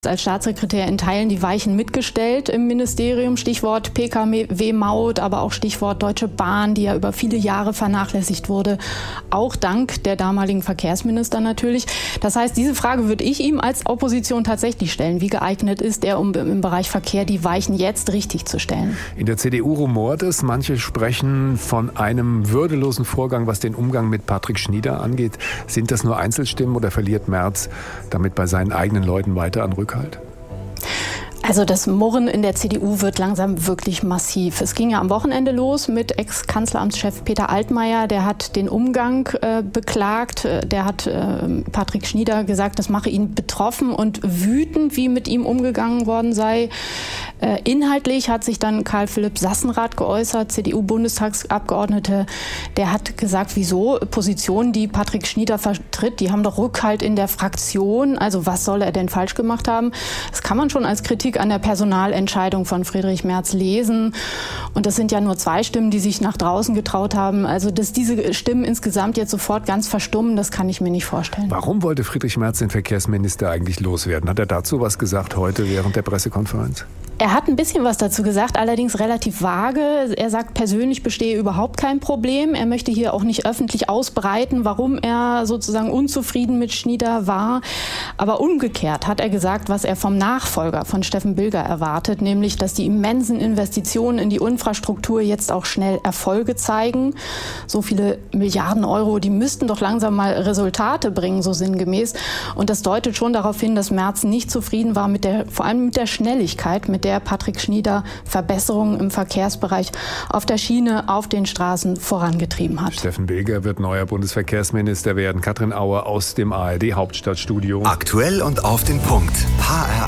Als Staatssekretär in Teilen die Weichen mitgestellt im Ministerium. Stichwort Pkw-Maut, aber auch Stichwort Deutsche Bahn, die ja über viele Jahre vernachlässigt wurde. Auch dank der damaligen Verkehrsminister natürlich. Das heißt, diese Frage würde ich ihm als Opposition tatsächlich stellen. Wie geeignet ist er, um im Bereich Verkehr die Weichen jetzt richtig zu stellen? In der CDU rumort es. Manche sprechen von einem würdelosen Vorgang, was den Umgang mit Patrick Schnieder angeht. Sind das nur Einzelstimmen oder verliert Merz damit bei seinen eigenen Leuten weiter an Rückhalt? Also das Murren in der CDU wird langsam wirklich massiv. Es ging ja am Wochenende los mit Ex-Kanzleramtschef Peter Altmaier. Der hat den Umgang beklagt. Der hat Patrick Schnieder gesagt, das mache ihn betroffen und wütend, wie mit ihm umgegangen worden sei. Inhaltlich hat sich dann Karl Philipp Sassenrath geäußert, CDU-Bundestagsabgeordnete. Der hat gesagt, wieso Positionen, die Patrick Schnieder vertritt, die haben doch Rückhalt in der Fraktion. Also was soll er denn falsch gemacht haben? Das kann man schon als Kritik an der Personalentscheidung von Friedrich Merz lesen. Und das sind ja nur 2 Stimmen, die sich nach draußen getraut haben. Also dass diese Stimmen insgesamt jetzt sofort ganz verstummen, das kann ich mir nicht vorstellen. Warum wollte Friedrich Merz den Verkehrsminister eigentlich loswerden? Hat er dazu was gesagt heute während der Pressekonferenz? Er hat ein bisschen was dazu gesagt, allerdings relativ vage. Er sagt, persönlich bestehe überhaupt kein Problem. Er möchte hier auch nicht öffentlich ausbreiten, warum er sozusagen unzufrieden mit Schnieder war. Aber umgekehrt hat er gesagt, was er vom Nachfolger von Steffen Bilger erwartet, nämlich, dass die immensen Investitionen in die Infrastruktur jetzt auch schnell Erfolge zeigen. So viele Milliarden Euro, die müssten doch langsam mal Resultate bringen, so sinngemäß. Und das deutet schon darauf hin, dass Merz nicht zufrieden war vor allem mit der Schnelligkeit, mit der Patrick Schnieder Verbesserungen im Verkehrsbereich auf der Schiene, auf den Straßen vorangetrieben hat. Steffen Bilger wird neuer Bundesverkehrsminister werden. Katrin Auer aus dem ARD-Hauptstadtstudio. Aktuell und auf den Punkt. HR